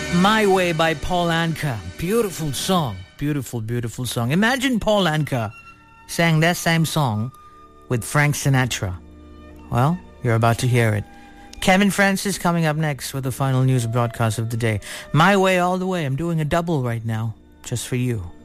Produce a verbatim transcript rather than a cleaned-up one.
My Way by Paul Anka. Beautiful song. Beautiful, beautiful song. Imagine Paul Anka sang that same song with Frank Sinatra. Well, you're about to hear it. Kevin Francis coming up next with the final news broadcast of the day. My Way all the way. I'm doing a double right now, just for you.